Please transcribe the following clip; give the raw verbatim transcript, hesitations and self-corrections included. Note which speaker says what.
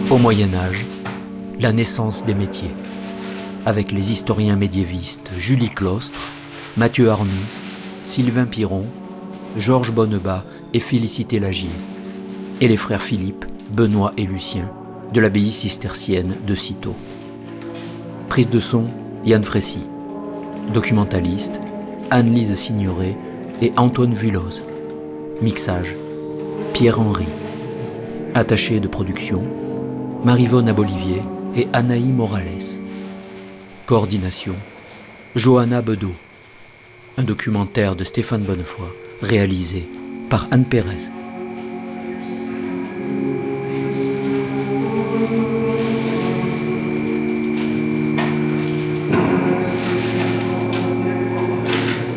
Speaker 1: Au Moyen-Âge, la naissance des métiers, avec les historiens médiévistes Julie Claustre, Mathieu Arnoux, Sylvain Piron, Georges Bonnebat et Félicité Lagier, et les frères Philippe, Benoît et Lucien, de l'abbaye cistercienne de Cîteaux. Prise de son, Yann Frécy. Documentaliste, Anne-Lise Signoret et Antoine Vuilloz. Mixage, Pierre Henry. Attaché de production, Marivonne Abolivier et Anaï Morales. Coordination, Johanna Bedeau. Un documentaire de Stéphane Bonnefoy, réalisé par Anne Pérez.